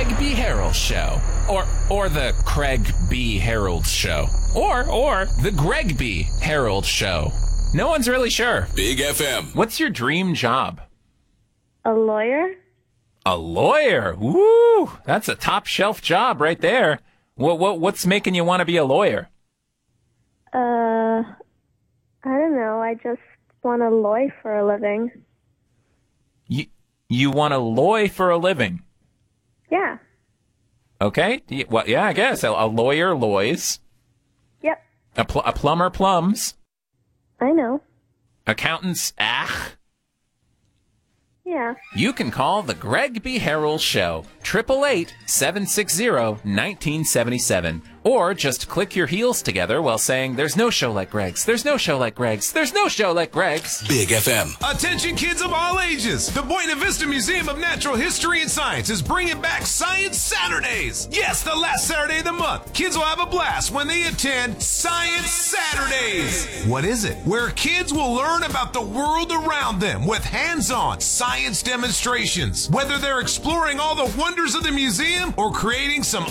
Craig B. Harold Show. Or the Craig B. Harold Show. Or the Greg B. Harold Show. No one's really sure. Big FM. What's your dream job? A lawyer? A lawyer? Woo! That's a top shelf job right there. What's making you want to be a lawyer? I don't know. I just want to lawyer for a living. You want to lawyer for a living? Yeah. Okay. Well, yeah, I guess. A lawyer lawyers. Yep. A plumber plums. I know. Accountants, Yeah. You can call the Greg B. Harold Show, 888-760-1977. Or just click your heels together while saying, there's no show like Greg's, there's no show like Greg's, there's no show like Greg's. Big FM. Attention kids of all ages. The Buena Vista Museum of Natural History and Science is bringing back Science Saturdays. Yes, the last Saturday of the month. Kids will have a blast when they attend Science Saturdays. What is it? Where kids will learn about the world around them with hands-on science demonstrations. Whether they're exploring all the wonders of the museum or creating some